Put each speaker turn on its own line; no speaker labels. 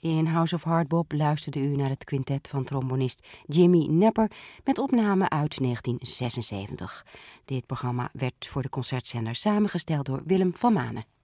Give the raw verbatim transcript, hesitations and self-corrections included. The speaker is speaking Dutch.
In House of Hardbop luisterde u naar het quintet van trombonist Jimmy Napper met opname uit negentien zesenzeventig. Dit programma werd voor de concertzender samengesteld door Willem van Manen.